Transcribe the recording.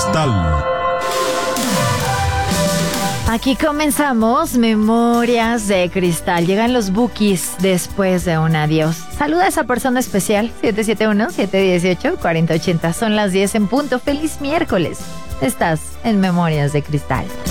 Cristal. Aquí comenzamos Memorias de Cristal. Llegan los Bukis después de un adiós. Saluda a esa persona especial. 771-718-4080. Son las 10 en punto. ¡Feliz miércoles! Estás en Memorias de Cristal.